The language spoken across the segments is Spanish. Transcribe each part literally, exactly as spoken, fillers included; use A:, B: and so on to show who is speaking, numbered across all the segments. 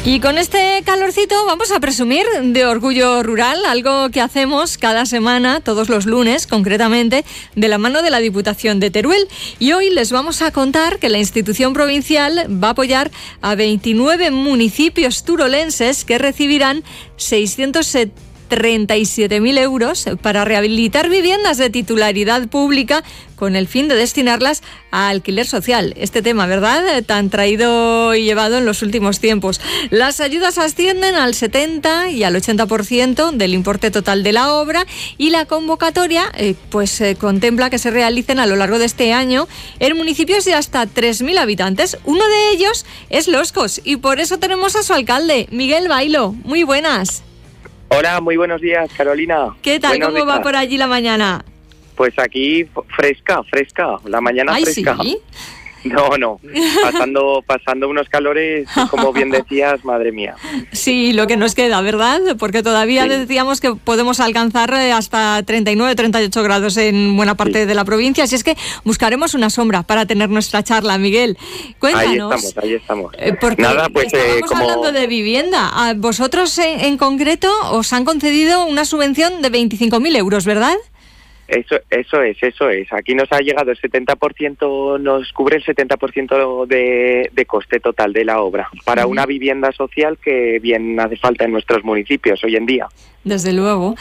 A: Y con este calorcito vamos a presumir de orgullo rural, algo que hacemos cada semana, todos los lunes concretamente, de la mano de la Diputación de Teruel. Y hoy les vamos a contar que la institución provincial va a apoyar a veintinueve municipios turolenses que recibirán seiscientos treinta y siete mil euros para rehabilitar viviendas de titularidad pública con el fin de destinarlas a alquiler social. Este tema, ¿verdad?, tan traído y llevado en los últimos tiempos. Las ayudas ascienden al setenta y al ochenta por ciento del importe total de la obra y la convocatoria eh, pues eh, contempla que se realicen a lo largo de este año en municipios de hasta tres mil habitantes. Uno de ellos es Los Cos y por eso tenemos a su alcalde, Miguel Bailo. Muy buenas.
B: Hola, muy buenos días, Carolina.
A: ¿Qué tal?
B: Buenos
A: ¿Cómo
B: días.
A: va por allí la mañana?
B: Pues aquí fresca, fresca, la mañana
A: Ay,
B: fresca.
A: ¿sí?
B: No, no, pasando pasando unos calores, como bien decías, madre mía.
A: Sí, lo que nos queda, ¿verdad? Porque todavía
B: Sí.
A: decíamos que podemos alcanzar hasta treinta y nueve, treinta y ocho grados en buena parte
B: Sí.
A: de la provincia, así es que buscaremos una sombra para tener nuestra charla, Miguel. Cuéntanos.
B: Ahí estamos, ahí estamos.
A: eh, Porque
B: Nada, pues
A: estábamos
B: eh, como...
A: hablando de vivienda. A vosotros en, en concreto os han concedido una subvención de veinticinco mil euros, ¿verdad?
B: Eso, eso es, eso es. Aquí nos ha llegado el setenta por ciento, nos cubre el setenta por ciento de, de coste total de la obra para una vivienda social que bien hace falta en nuestros municipios hoy en día.
A: Desde luego.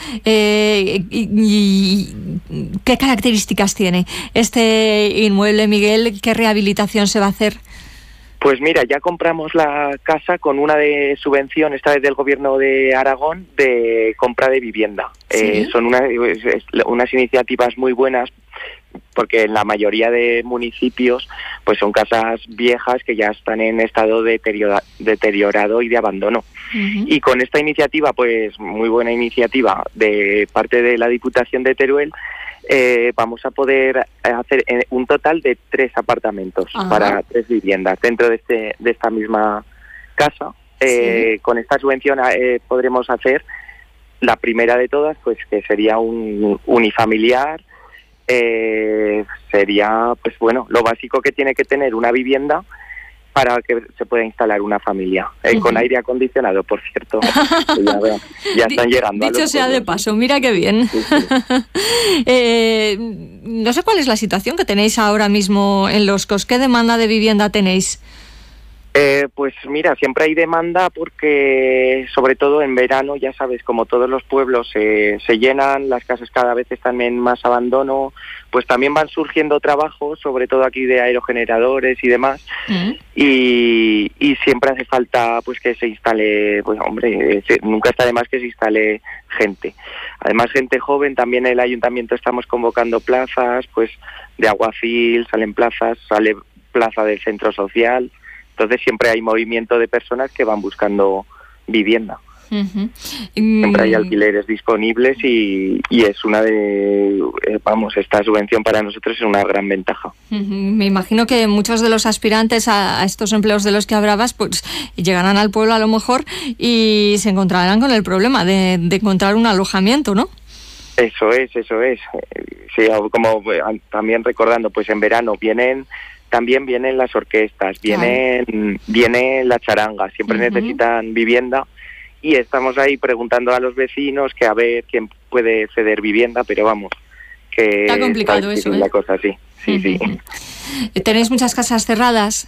A: Eh, y, y, ¿Qué características tiene este inmueble, Miguel? ¿Qué rehabilitación se va a hacer?
B: Pues mira, ya compramos la casa con una de subvención, esta vez del Gobierno de Aragón, de compra de vivienda.
A: ¿Sí?
B: Eh, son una, es, es, unas iniciativas muy buenas porque en la mayoría de municipios pues son casas viejas que ya están en estado de deteriora, deteriorado y de abandono. Uh-huh. Y con esta iniciativa, pues muy buena iniciativa de parte de la Diputación de Teruel, Eh, vamos a poder hacer un total de tres apartamentos. Ajá. Para tres viviendas dentro de este de esta misma casa. Eh, sí. Con esta subvención eh, podremos hacer la primera de todas, pues que sería un unifamiliar. Eh, sería, pues bueno, lo básico que tiene que tener una vivienda para que se pueda instalar una familia, eh, uh-huh. con aire acondicionado, por cierto. ya, ya están llegando.
A: Dicho sea de paso, mira qué bien. Sí, sí. eh, no sé cuál es la situación que tenéis ahora mismo en Los Cos. ¿Qué demanda de vivienda tenéis?
B: Eh, pues mira, siempre hay demanda porque, sobre todo en verano, ya sabes, como todos los pueblos eh, se llenan, las casas cada vez están en más abandono, pues también van surgiendo trabajos, sobre todo aquí de aerogeneradores y demás, ¿Mm? y, y siempre hace falta pues que se instale, pues hombre, se, nunca está de más que se instale gente. Además, gente joven, también el ayuntamiento estamos convocando plazas, pues de alguacil, salen plazas, sale plaza del centro social. Entonces siempre hay movimiento de personas que van buscando vivienda. Uh-huh. Siempre hay alquileres disponibles y, y es una de, eh, vamos, esta subvención para nosotros es una gran ventaja.
A: Uh-huh. Me imagino que muchos de los aspirantes a, a estos empleos de los que hablabas, pues llegarán al pueblo a lo mejor y se encontrarán con el problema de, de encontrar un alojamiento, ¿no?
B: Eso es, eso es. Sí, como también recordando, pues en verano vienen... También vienen las orquestas, vienen, claro. viene la charanga, siempre uh-huh. necesitan vivienda y estamos ahí preguntando a los vecinos que a ver quién puede ceder vivienda, pero vamos, que
A: está complicado está eso, ¿eh?
B: La cosa, sí, sí, uh-huh.
A: sí. ¿Tenéis muchas casas cerradas?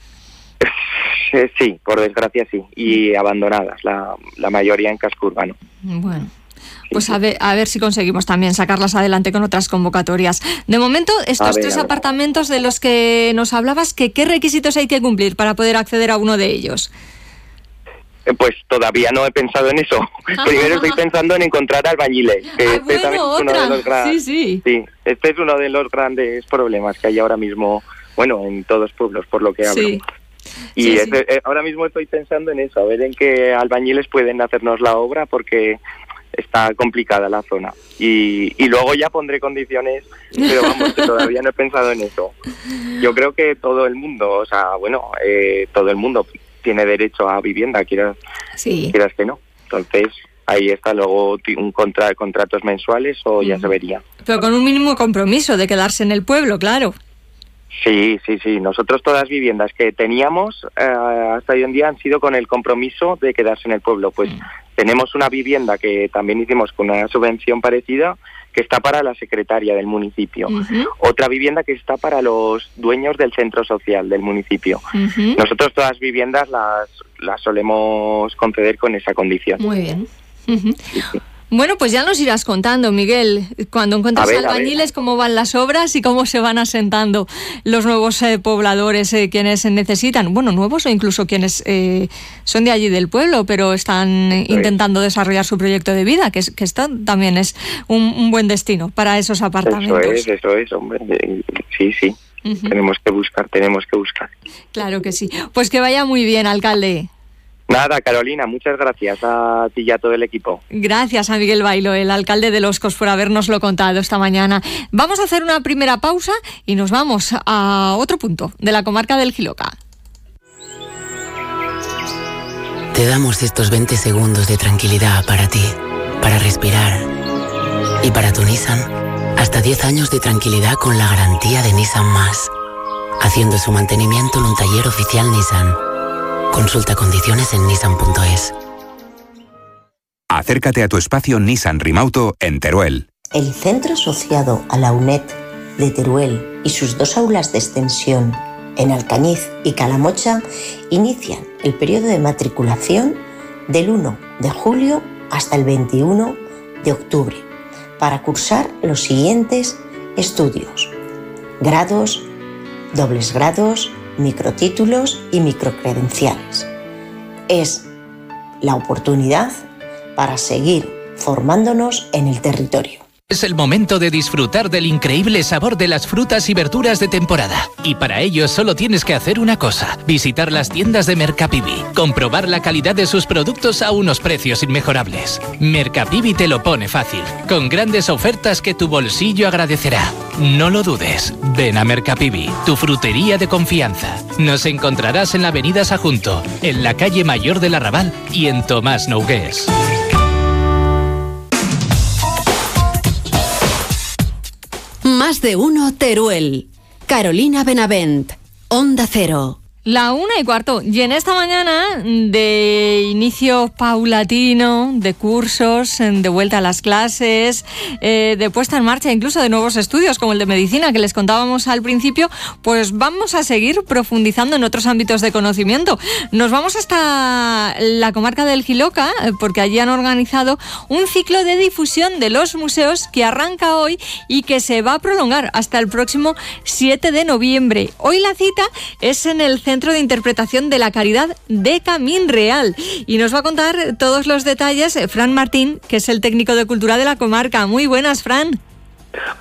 B: Sí, por desgracia sí, y abandonadas, la, la mayoría en casco urbano.
A: Bueno. Pues a ver, a ver si conseguimos también sacarlas adelante con otras convocatorias. De momento, estos ver, tres apartamentos de los que nos hablabas, ¿qué, ¿qué requisitos hay que cumplir para poder acceder a uno de ellos?
B: Pues todavía no he pensado en eso. Ah, Primero estoy pensando en encontrar albañiles. Que
A: ah,
B: este
A: bueno,
B: también es
A: otra.
B: Uno de los gran...
A: sí, sí.
B: Sí, este es uno de los grandes problemas que hay ahora mismo, bueno, en todos los pueblos, por lo que hablo. Sí. Y
A: sí,
B: este,
A: sí.
B: Eh, ahora mismo estoy pensando en eso, a ver en qué albañiles pueden hacernos la obra, porque... está complicada la zona y, y luego ya pondré condiciones, pero vamos, que todavía no he pensado en eso. Yo creo que todo el mundo, o sea, bueno, eh, todo el mundo tiene derecho a vivienda, quieras, sí. quieras que no. Entonces, ahí está luego un contra, contratos mensuales o ya mm. se vería.
A: Pero con un mínimo compromiso de quedarse en el pueblo, claro.
B: Sí, sí, sí. Nosotros todas las viviendas que teníamos eh, hasta hoy en día han sido con el compromiso de quedarse en el pueblo. Pues mm. tenemos una vivienda que también hicimos con una subvención parecida, que está para la secretaria del municipio. Uh-huh. Otra vivienda que está para los dueños del centro social del municipio. Uh-huh. Nosotros todas las viviendas las, las solemos conceder con esa condición.
A: Muy bien. Uh-huh. Sí, sí. Bueno, pues ya nos irás contando, Miguel, cuando encuentres ver, albañiles, cómo van las obras y cómo se van asentando los nuevos eh, pobladores, eh, quienes necesitan, bueno, nuevos o incluso quienes eh, son de allí del pueblo, pero están eh, intentando desarrollar su proyecto de vida, que, es, que esto también es un, un buen destino para esos apartamentos.
B: Eso es, eso es, hombre, sí, sí, uh-huh. tenemos que buscar, tenemos que buscar.
A: Claro que sí. Pues que vaya muy bien, alcalde.
B: Nada, Carolina, muchas gracias a ti y a todo el equipo.
A: Gracias a Miguel Bailo, el alcalde de Loscos, por habernoslo contado esta mañana. Vamos a hacer una primera pausa y nos vamos a otro punto de la comarca del Jiloca.
C: Te damos estos veinte segundos de tranquilidad para ti, para respirar. Y para tu Nissan, hasta diez años de tranquilidad con la garantía de Nissan Más, haciendo su mantenimiento en un taller oficial Nissan. Consulta condiciones en nissan punto es.
D: Acércate a tu espacio Nissan Rimauto en Teruel.
E: El centro asociado a la UNED de Teruel y sus dos aulas de extensión en Alcañiz y Calamocha inician el periodo de matriculación del uno de julio hasta el veintiuno de octubre para cursar los siguientes estudios: grados, dobles grados, microtítulos y microcredenciales. Es la oportunidad para seguir formándonos en el territorio.
F: Es el momento de disfrutar del increíble sabor de las frutas y verduras de temporada. Y para ello solo tienes que hacer una cosa: visitar las tiendas de Mercapivi, comprobar la calidad de sus productos a unos precios inmejorables. Mercapivi te lo pone fácil, con grandes ofertas que tu bolsillo agradecerá. No lo dudes, ven a Mercapivi, tu frutería de confianza. Nos encontrarás en la avenida Sajunto, en la calle Mayor del Arrabal y en Tomás Nogués.
G: Más de uno Teruel. Carolina Benavent, Onda Cero.
A: La una y cuarto, y en esta mañana de inicio paulatino, de cursos, de vuelta a las clases, eh, de puesta en marcha incluso de nuevos estudios como el de medicina que les contábamos al principio, pues vamos a seguir profundizando en otros ámbitos de conocimiento. Nos vamos hasta la comarca del Jiloca, porque allí han organizado un ciclo de difusión de los museos que arranca hoy y que se va a prolongar hasta el próximo siete de noviembre. Hoy la cita es en el Centro de Interpretación de la Caridad de Camín Real. Y nos va a contar todos los detalles Fran Martín, que es el técnico de cultura de la comarca. Muy buenas, Fran.